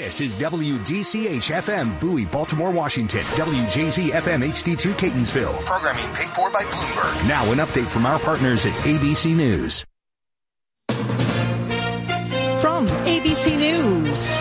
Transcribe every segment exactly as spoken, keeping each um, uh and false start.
This is W D C H F M Bowie, Baltimore, Washington. W J Z F M H D two Catonsville. Programming paid for by Bloomberg. Now an update from our partners at A B C News. From A B C News,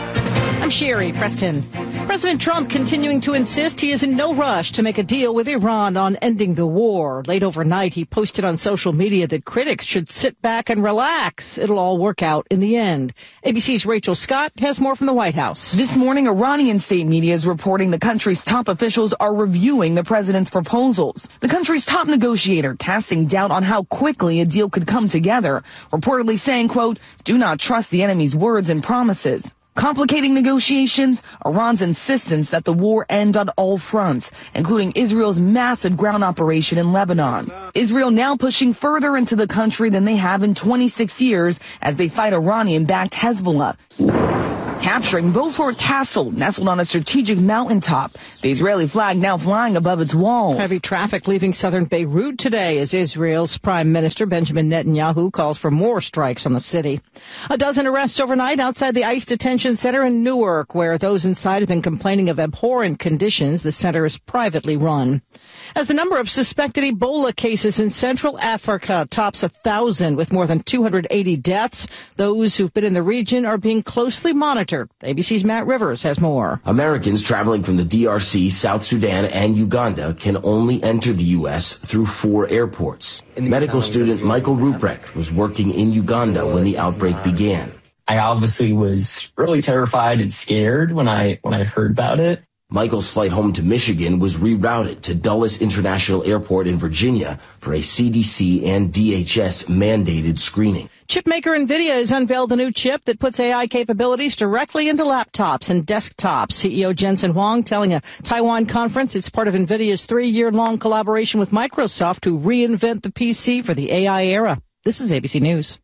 I'm Sherry Preston. President Trump continuing to insist he is in no rush to make a deal with Iran on ending the war. Late overnight, he posted on social media that critics should sit back and relax. It'll all work out in the end. A B C's Rachel Scott has more from the White House. This morning, Iranian state media is reporting the country's top officials are reviewing the president's proposals. The country's top negotiator casting doubt on how quickly a deal could come together, reportedly saying, quote, "Do not trust the enemy's words and promises." Complicating negotiations, Iran's insistence that the war end on all fronts, including Israel's massive ground operation in Lebanon. Israel now pushing further into the country than they have in twenty-six years as they fight Iranian-backed Hezbollah. Capturing Beaufort Castle, nestled on a strategic mountaintop. The Israeli flag now flying above its walls. Heavy traffic leaving southern Beirut today as Israel's Prime Minister Benjamin Netanyahu calls for more strikes on the city. A dozen arrests overnight outside the ICE detention center in Newark, where those inside have been complaining of abhorrent conditions. The center is privately run. As the number of suspected Ebola cases in Central Africa tops a thousand with more than two hundred eighty deaths, those who've been in the region are being closely monitored. A B C's Matt Rivers has more. Americans traveling from the D R C, South Sudan, and Uganda can only enter the U S through four airports. Medical student Michael Ruprecht was working in Uganda when the outbreak began. I obviously was really terrified and scared when I when I heard about it. Michael's flight home to Michigan was rerouted to Dulles International Airport in Virginia for a C D C and D H S mandated screening. Chipmaker NVIDIA has unveiled a new chip that puts A I capabilities directly into laptops and desktops. C E O Jensen Huang telling a Taiwan conference it's part of NVIDIA's three-year-long collaboration with Microsoft to reinvent the P C for the A I era. This is A B C News.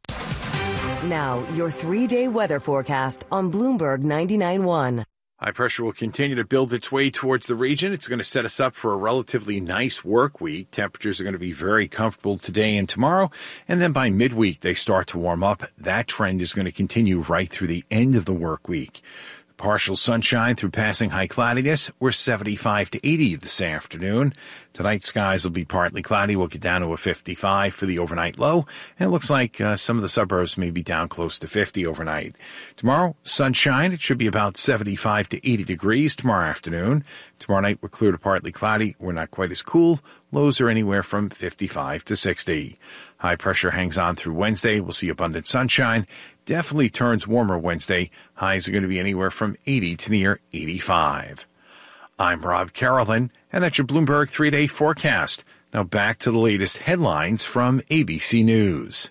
Now, your three-day weather forecast on Bloomberg ninety-nine point one. High pressure will continue to build its way towards the region. It's going to set us up for a relatively nice work week. Temperatures are going to be very comfortable today and tomorrow. And then by midweek, they start to warm up. That trend is going to continue right through the end of the work week. Partial sunshine through passing high cloudiness. We're seventy-five to eighty this afternoon. Tonight, skies will be partly cloudy. We'll get down to a fifty-five for the overnight low. And it looks like uh, some of the suburbs may be down close to fifty overnight. Tomorrow, sunshine. It should be about seventy-five to eighty degrees tomorrow afternoon. Tomorrow night, we're clear to partly cloudy. We're not quite as cool. Lows are anywhere from fifty-five to sixty. High pressure hangs on through Wednesday. We'll see abundant sunshine. Definitely turns warmer Wednesday. Highs are going to be anywhere from eighty to near eighty-five. I'm Rob Carolyn, and that's your Bloomberg three-day forecast. Now back to the latest headlines from A B C News.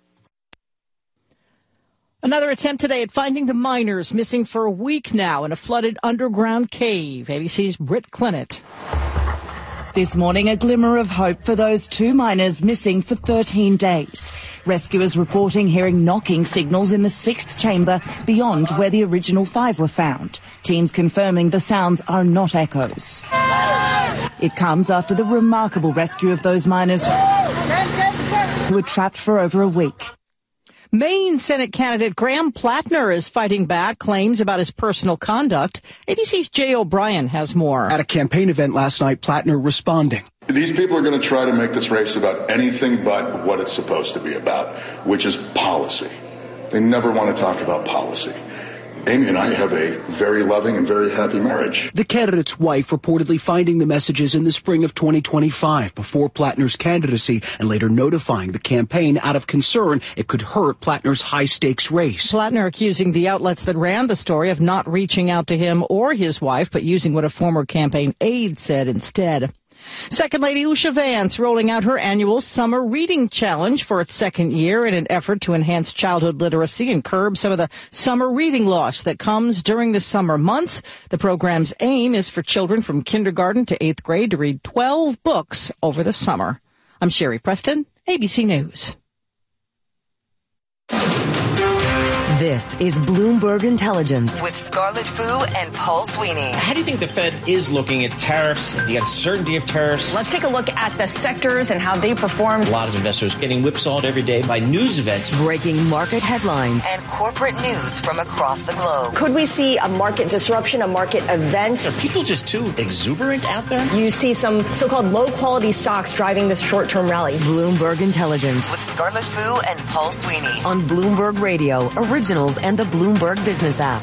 Another attempt today at finding the miners missing for a week now in a flooded underground cave. A B C's Britt Clennett. This morning, a glimmer of hope for those two miners missing for thirteen days. Rescuers reporting hearing knocking signals in the sixth chamber beyond where the original five were found. Teams confirming the sounds are not echoes. It comes after the remarkable rescue of those miners who were trapped for over a week. Maine Senate candidate Graham Plattner is fighting back claims about his personal conduct. A B C's Jay O'Brien has more. At a campaign event last night, Plattner responding. These people are going to try to make this race about anything but what it's supposed to be about, which is policy. They never want to talk about policy. Amy and I have a very loving and very happy marriage. The candidate's wife reportedly finding the messages in the spring of twenty twenty-five before Plattner's candidacy and later notifying the campaign out of concern it could hurt Plattner's high-stakes race. Plattner accusing the outlets that ran the story of not reaching out to him or his wife, but using what a former campaign aide said instead. Second Lady Usha Vance rolling out her annual Summer Reading Challenge for its second year in an effort to enhance childhood literacy and curb some of the summer reading loss that comes during the summer months. The program's aim is for children from kindergarten to eighth grade to read twelve books over the summer. I'm Sherry Preston, A B C News. This is Bloomberg Intelligence with Scarlett Fu and Paul Sweeney. How do you think the Fed is looking at tariffs, the uncertainty of tariffs? Let's take a look at the sectors and how they performed. A lot of investors getting whipsawed every day by news events. Breaking market headlines and corporate news from across the globe. Could we see a market disruption, a market event? Are people just too exuberant out there? You see some so-called low-quality stocks driving this short-term rally. Bloomberg Intelligence with Scarlett Fu and Paul Sweeney on Bloomberg Radio, Originals, and the Bloomberg Business app.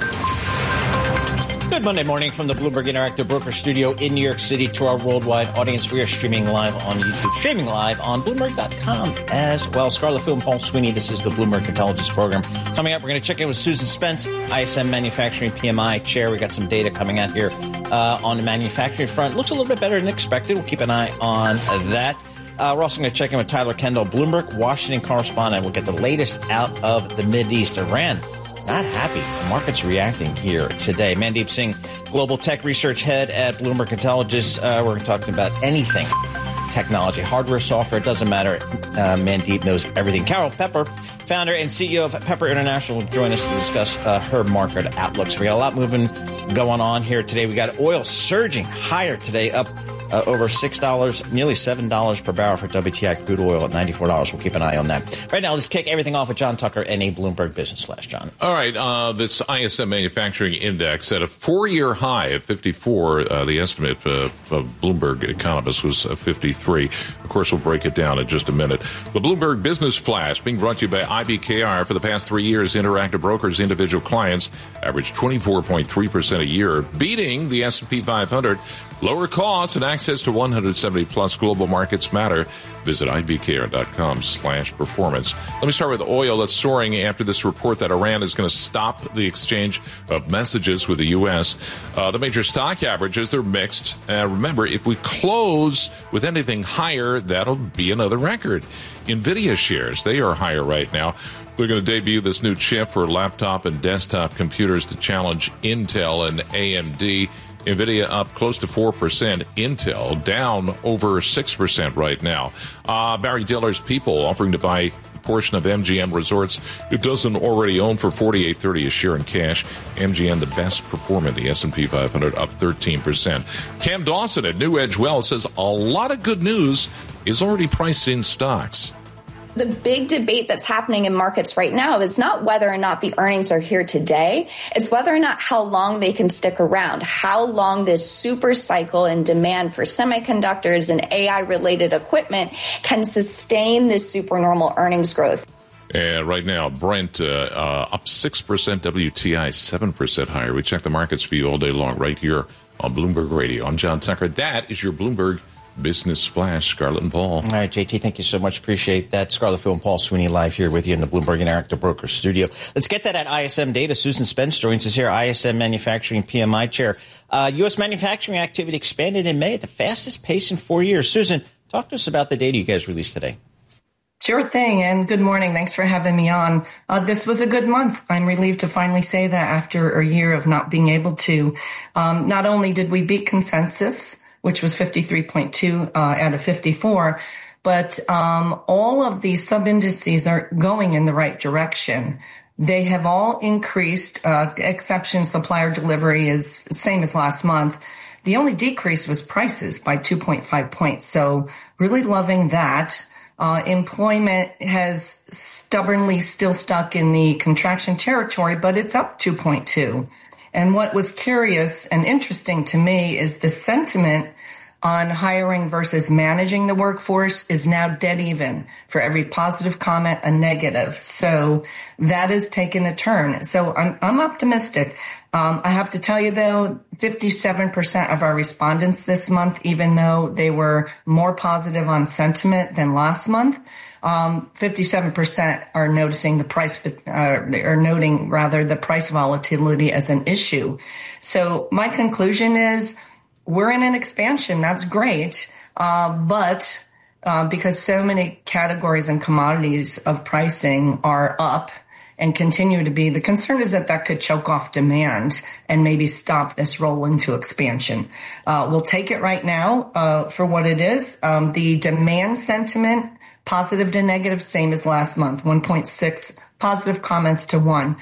Good Monday morning from the Bloomberg Interactive Broker Studio in New York City to our worldwide audience. We are streaming live on YouTube, streaming live on Bloomberg dot com as well. Scarlett Fu and Paul Sweeney, this is the Bloomberg Intelligence Program. Coming up, we're going to check in with Susan Spence, I S M Manufacturing P M I Chair. We got some data coming out here uh, on the manufacturing front. Looks a little bit better than expected. We'll keep an eye on that. Uh, we're also going to check in with Tyler Kendall, Bloomberg Washington correspondent. We'll get the latest out of the Mideast. Iran, not happy. The market's reacting here today. Mandeep Singh, Global Tech Research Head at Bloomberg Intelligence. Uh, we're talking about anything technology, hardware, software, it doesn't matter. Uh, Mandeep knows everything. Carol Pepper, founder and C E O of Pepper International, will join us to discuss uh, her market outlook. So we got a lot moving going on here today. We got oil surging higher today, up Uh, over six dollars, nearly seven dollars per barrel for W T I crude oil at ninety-four dollars. We'll keep an eye on that. Right now, let's kick everything off with John Tucker and a Bloomberg Business Flash. John. All right. Uh, this I S M Manufacturing Index at a four-year high of fifty-four. Uh, the estimate uh, of Bloomberg economists was uh, fifty-three. Of course, we'll break it down in just a minute. The Bloomberg Business Flash being brought to you by I B K R. For the past three years, Interactive Brokers' individual clients averaged twenty-four point three percent a year, beating the S and P five hundred. Lower costs and access to one hundred seventy plus global markets matter. Visit I B K R dot com slash performance. Let me start with oil that's soaring after this report that Iran is going to stop the exchange of messages with the U S. Uh, the major stock averages, they're mixed. Uh, remember, if we close with anything higher, that'll be another record. NVIDIA shares, they are higher right now. They're going to debut this new chip for laptop and desktop computers to challenge Intel and A M D. NVIDIA up close to four percent. Intel down over six percent right now. Uh, Barry Diller's People offering to buy a portion of M G M Resorts it doesn't already own for forty-eight thirty a share in cash. M G M, the best performer in the S and P five hundred, up thirteen percent. Cam Dawson at New Edge Wealth says a lot of good news is already priced in stocks. The big debate that's happening in markets right now is not whether or not the earnings are here today. It's whether or not how long they can stick around, how long this super cycle in demand for semiconductors and A I-related equipment can sustain this supernormal earnings growth. And right now, Brent uh, uh, up six percent, W T I seven percent higher. We check the markets for you all day long right here on Bloomberg Radio. I'm John Tucker. That is your Bloomberg Business Flash. Scarlett and Paul. All right, J T, thank you so much. Appreciate that. Scarlett Fu and Paul Sweeney live here with you in the Bloomberg Interactive Broker Studio. Let's get that at I S M data. Susan Spence joins us here, I S M Manufacturing P M I Chair. Uh, U S manufacturing activity expanded in May at the fastest pace in four years. Susan, talk to us about the data you guys released today. Sure thing, and good morning. Thanks for having me on. Uh, this was a good month. I'm relieved to finally say that after a year of not being able to. Um, not only did we beat consensus, which was fifty-three point two uh, out of fifty-four, but um, all of these sub-indices are going in the right direction. They have all increased, uh, exception supplier delivery is the same as last month. The only decrease was prices by two point five points, so really loving that. Uh, employment has stubbornly still stuck in the contraction territory, but it's up two point two. And what was curious and interesting to me is the sentiment on hiring versus managing the workforce is now dead even. For every positive comment, a negative. So that has taken a turn. So I'm, I'm optimistic. Um, I have to tell you, though, fifty-seven percent of our respondents this month, even though they were more positive on sentiment than last month, um, fifty-seven percent are noticing the price, uh, are noting rather the price volatility as an issue. So my conclusion is we're in an expansion. That's great. Uh, but uh, because so many categories and commodities of pricing are up, and continue to be, the concern is that that could choke off demand and maybe stop this roll into expansion. Uh, we'll take it right now uh, for what it is. Um, the demand sentiment, positive to negative, same as last month, one point six positive comments to one.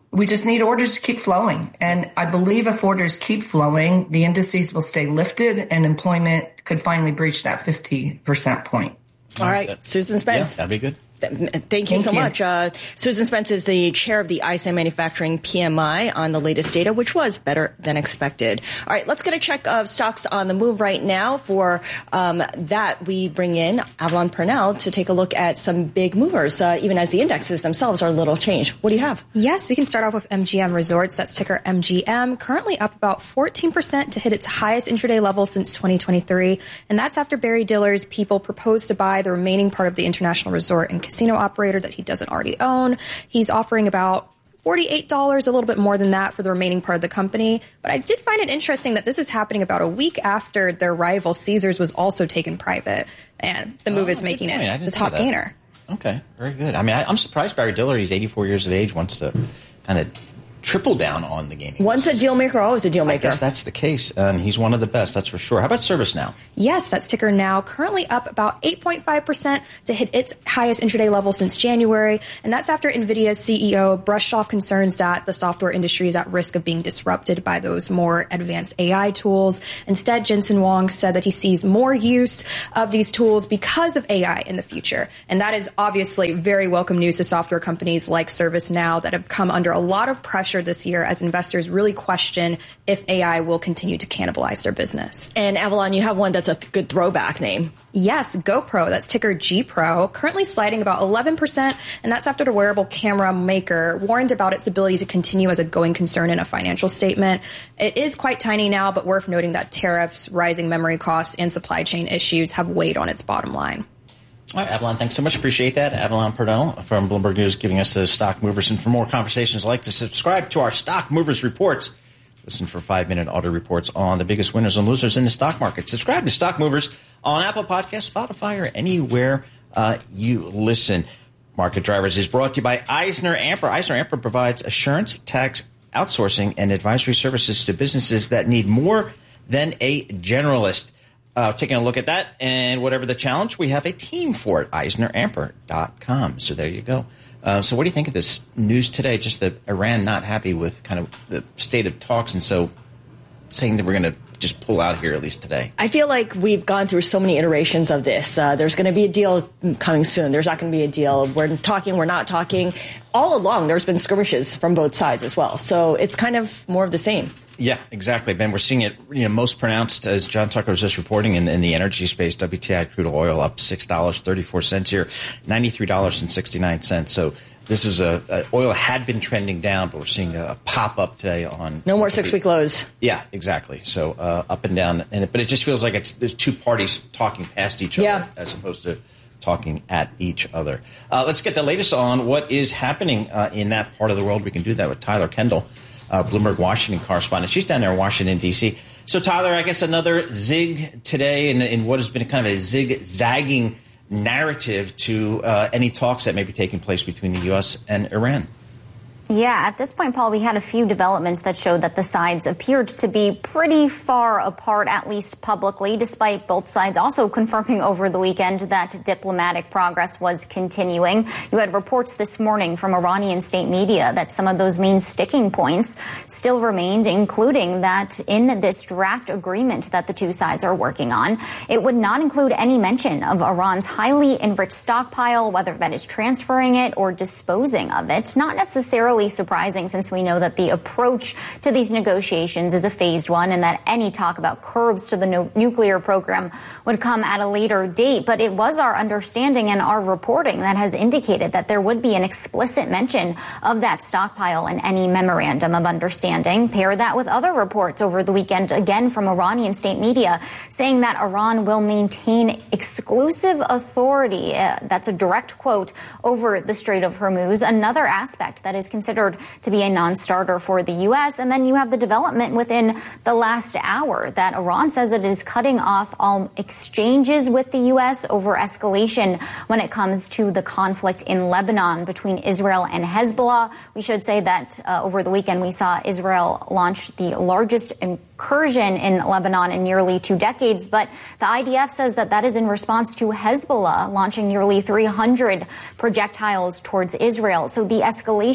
we just need orders to keep flowing. And I believe if orders keep flowing, the indices will stay lifted and employment could finally breach that fifty percent point. All right, Susan Spence. Yeah, that'd be good. Thank you Thank so you. much. Uh, Susan Spence is the chair of the I S M Manufacturing P M I on the latest data, which was better than expected. All right, let's get a check of stocks on the move right now. For um, that, we bring in Avalon Purnell to take a look at some big movers, uh, even as the indexes themselves are a little changed. What do you have? Yes, we can start off with M G M Resorts. That's ticker M G M, currently up about fourteen percent to hit its highest intraday level since twenty twenty-three. And that's after Barry Diller's people proposed to buy the remaining part of the international resort and casino operator that he doesn't already own. He's offering about forty-eight dollars, a little bit more than that for the remaining part of the company. But I did find it interesting that this is happening about a week after their rival Caesars was also taken private. And the move oh, is making it the top that. gainer. Okay, very good. I mean, I, I'm surprised Barry Diller, he's eighty-four years of age, wants to kind of triple down on the gaming. Once a deal maker, always a deal maker. I guess that's the case, and he's one of the best, that's for sure. How about ServiceNow? Yes, that's ticker now, currently up about eight point five percent to hit its highest intraday level since January. And that's after NVIDIA's C E O brushed off concerns that the software industry is at risk of being disrupted by those more advanced A I tools. Instead, Jensen Huang said that he sees more use of these tools because of A I in the future. And that is obviously very welcome news to software companies like ServiceNow that have come under a lot of pressure this year as investors really question if A I will continue to cannibalize their business. And Avalon, you have one that's a good throwback name. Yes, GoPro, that's ticker G Pro, currently sliding about eleven percent, and that's after the wearable camera maker warned about its ability to continue as a going concern in a financial statement. It is quite tiny now, but worth noting that tariffs, rising memory costs, and supply chain issues have weighed on its bottom line. All right, Avalon, thanks so much. Appreciate that. Avalon Purnell from Bloomberg News giving us the stock movers. And for more conversations, I'd like to subscribe to our Stock Movers Reports. Listen for five-minute audio reports on the biggest winners and losers in the stock market. Subscribe to Stock Movers on Apple Podcasts, Spotify, or anywhere uh, you listen. Market Drivers is brought to you by Eisner Amper. Eisner Amper provides assurance, tax, outsourcing, and advisory services to businesses that need more than a generalist. Uh, taking a look at that, and whatever the challenge, we have a team for it, eisner amper dot com. So there you go. Uh, so what do you think of this news today? Just that Iran not happy with kind of the state of talks, and so saying that we're going to just pull out here at least today. I feel like we've gone through so many iterations of this. Uh, there's going to be a deal coming soon. There's not going to be a deal. We're talking, we're not talking. All along, there's been skirmishes from both sides as well. So it's kind of more of the same. Yeah, exactly, Ben. We're seeing it, you know, most pronounced, as John Tucker was just reporting, in, in the energy space. W T I crude oil up six dollars and thirty-four cents here, ninety-three dollars and sixty-nine cents. So this is a, a oil had been trending down, but we're seeing a pop up today on no more six week lows. Yeah, exactly. So uh, up and down, and it, but it just feels like it's there's two parties talking past each other yeah. as opposed to talking at each other. Uh, let's get the latest on what is happening uh, in that part of the world. We can do that with Tyler Kendall, uh, Bloomberg Washington correspondent. She's down there in Washington, D C. So, Tyler, I guess another zig today in, in what has been kind of a zig-zagging narrative to uh, any talks that may be taking place between the U S and Iran. Yeah, at this point, Paul, we had a few developments that showed that the sides appeared to be pretty far apart, at least publicly, despite both sides also confirming over the weekend that diplomatic progress was continuing. You had reports this morning from Iranian state media that some of those main sticking points still remained, including that in this draft agreement that the two sides are working on, it would not include any mention of Iran's highly enriched stockpile, whether that is transferring it or disposing of it. Not necessarily surprising, since we know that the approach to these negotiations is a phased one and that any talk about curbs to the no- nuclear program would come at a later date. But it was our understanding and our reporting that has indicated that there would be an explicit mention of that stockpile in any memorandum of understanding. Pair that with other reports over the weekend, again from Iranian state media, saying that Iran will maintain exclusive authority, uh, that's a direct quote, over the Strait of Hormuz, another aspect that is considered Considered to be a non-starter for the U S. And then you have the development within the last hour that Iran says it is cutting off all exchanges with the U S over escalation when it comes to the conflict in Lebanon between Israel and Hezbollah. We should say that uh, over the weekend we saw Israel launch the largest incursion in Lebanon in nearly two decades. But the I D F says that that is in response to Hezbollah launching nearly three hundred projectiles towards Israel. So the escalation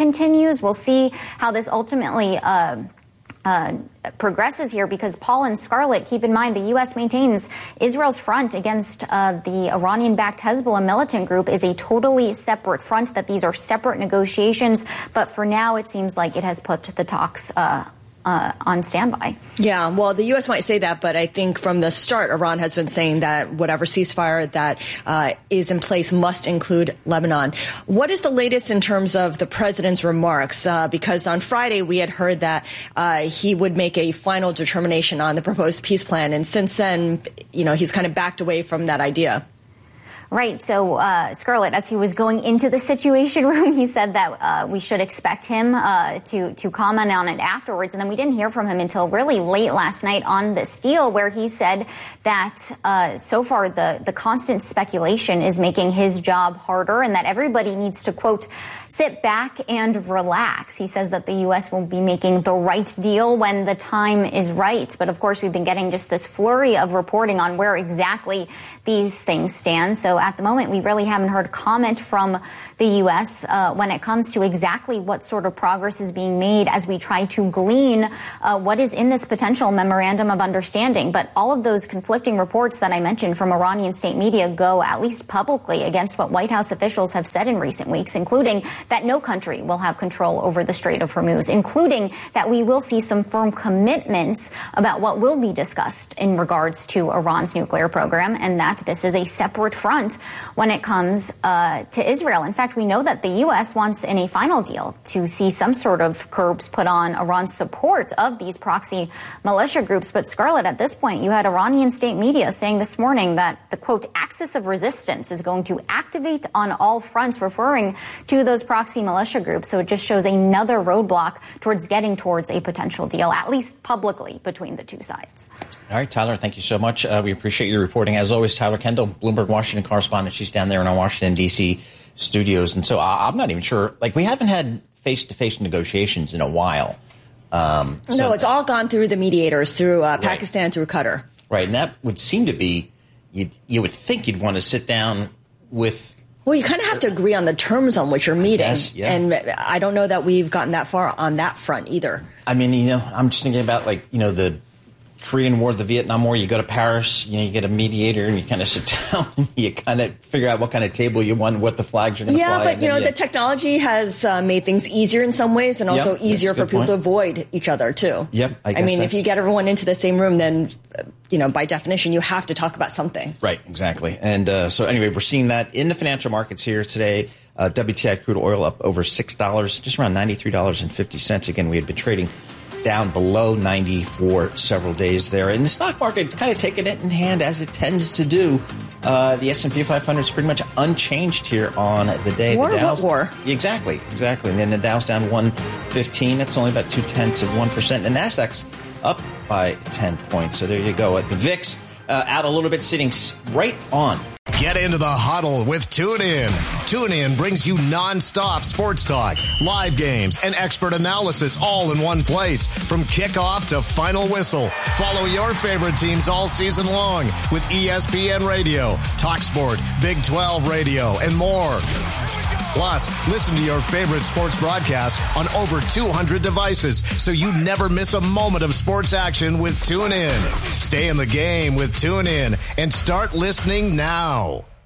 continues. We'll see how this ultimately uh, uh, progresses here, because Paul and Scarlett, keep in mind, the U S maintains Israel's front against uh, the Iranian-backed Hezbollah militant group is a totally separate front, that these are separate negotiations. But for now, it seems like it has put the talks uh Uh, on standby. Yeah, well, the U S might say that, but I think from the start, Iran has been saying that whatever ceasefire that uh, is in place must include Lebanon. What is the latest in terms of the president's remarks? Uh, because on Friday, we had heard that uh, he would make a final determination on the proposed peace plan. And since then, you know, he's kind of backed away from that idea. Right. So, uh, Scarlett, as he was going into the Situation Room, he said that uh, we should expect him uh, to to comment on it afterwards. And then we didn't hear from him until really late last night on this deal, where he said that uh, so far the, the constant speculation is making his job harder, and that everybody needs to, quote, sit back and relax. He says that the U S will be making the right deal when the time is right. But of course, we've been getting just this flurry of reporting on where exactly these things stand. So at the moment, we really haven't heard comment from the U S uh, when it comes to exactly what sort of progress is being made as we try to glean uh, what is in this potential memorandum of understanding. But all of those conflicting reports that I mentioned from Iranian state media go, at least publicly, against what White House officials have said in recent weeks, including that no country will have control over the Strait of Hormuz, including that we will see some firm commitments about what will be discussed in regards to Iran's nuclear program, and that this is a separate front when it comes uh, to Israel. In fact, we know that the U S wants in a final deal to see some sort of curbs put on Iran's support of these proxy militia groups. But Scarlett, at this point, you had Iranian state media saying this morning that the, quote, axis of resistance is going to activate on all fronts, referring to those proxy militia groups. So it just shows another roadblock towards getting towards a potential deal, at least publicly, between the two sides. All right, Tyler, thank you so much. Uh, we appreciate your reporting. As always, Tyler Kendall, Bloomberg Washington correspondent. She's down there in our Washington, D C studios. And so I- I'm not even sure. Like, we haven't had face-to-face negotiations in a while. Um, so no, it's all gone through the mediators, through uh, right. Pakistan, through Qatar. Right, and that would seem to be, you you would think you'd want to sit down with... Well, you kind of have to agree on the terms on which you're meeting. Yes, yeah. And I don't know that we've gotten that far on that front either. I mean, you know, I'm just thinking about, like, you know, the Korean War, the Vietnam War. You go to Paris, you know, you get a mediator, and you kind of sit down and you kind of figure out what kind of table you want, what the flags are going to yeah, fly. Yeah, but, you know, you... the technology has uh, made things easier in some ways, and also yep, easier for people point. to avoid each other, too. Yep, I guess I mean, that's... if you get everyone into the same room, then, you know, by definition, you have to talk about something. Right, exactly. And uh, so anyway, we're seeing that in the financial markets here today. Uh, W T I crude oil up over six dollars, just around ninety-three dollars and fifty cents. Again, we had been trading down below ninety for several days there. And the stock market kind of taking it in hand, as it tends to do. Uh, the S and P five hundred is pretty much unchanged here on the day. War? The Dow's, what war? Exactly, exactly. And then the Dow's down one fifteen. That's only about two-tenths of one percent. The Nasdaq's up by ten points. So there you go. The V I X uh, out a little bit, sitting right on. Get into the huddle with TuneIn. TuneIn brings you nonstop sports talk, live games, and expert analysis all in one place. From kickoff to final whistle, follow your favorite teams all season long with E S P N Radio, TalkSport, Big twelve Radio, and more. Plus, listen to your favorite sports broadcasts on over two hundred devices, so you never miss a moment of sports action with TuneIn. Stay in the game with TuneIn and start listening now.